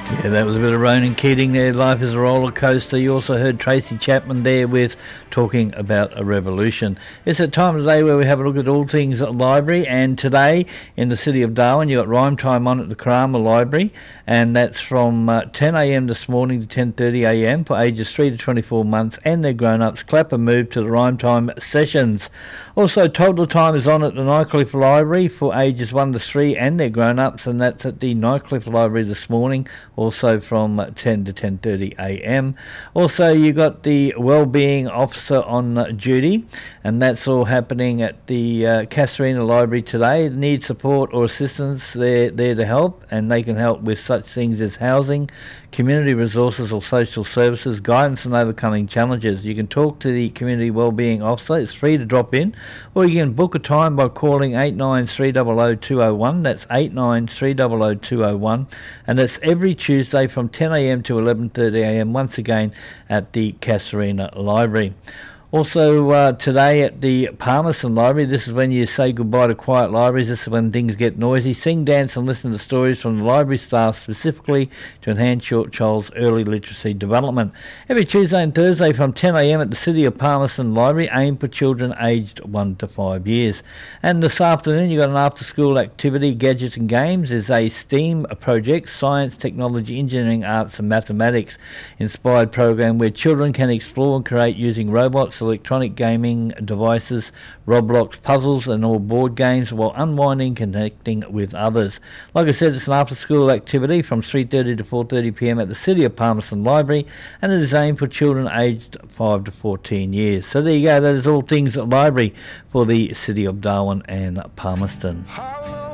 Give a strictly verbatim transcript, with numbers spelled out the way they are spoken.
Yeah, that was a bit of Ronan Keating there, Life is a Roller Coaster. You also heard Tracy Chapman there with Talking About a Revolution. It's a time of the day where we have a look at all things at the library, and today in the city of Darwin you've got Rhyme Time on at the Karama Library, and that's from uh, ten a m this morning to ten thirty a m for ages three to twenty-four months and their grown-ups. Clap and move to the Rhyme Time sessions. Also, Toddler Time is on at the Nycliffe Library for ages one to three and their grown-ups, and that's at the Nycliffe Library this morning, also from ten to ten thirty a m. Also, you got the Wellbeing Officer on uh, duty, and that's all happening at the uh, Casuarina Library today. Need support or assistance, they're there to help, and they can help with such things as housing, community resources or social services, guidance and overcoming challenges. You can talk to the Community Wellbeing Officer. It's free to drop in, or you can book a time by calling eight nine three zero zero two zero one. That's eight nine three zero zero two zero one, and it's every Tuesday from ten a m to eleven thirty a m, once again at the Casuarina Library. Also uh, today at the Palmerston Library, this is when you say goodbye to quiet libraries. This is when things get noisy. Sing, dance and listen to stories from the library staff specifically to enhance your child's early literacy development. Every Tuesday and Thursday from ten a m at the City of Palmerston Library, aimed for children aged one to five years. And this afternoon you've got an after-school activity, Gadgets and Games. Is a STEAM project, Science, Technology, Engineering, Arts and Mathematics inspired program where children can explore and create using robots, electronic gaming devices, Roblox, puzzles and all board games while unwinding, connecting with others. Like I said, it's an after-school activity from three thirty to four thirty p m at the City of Palmerston Library, and it is aimed for children aged five to fourteen years. So there you go, that is all things at library for the City of Darwin and Palmerston.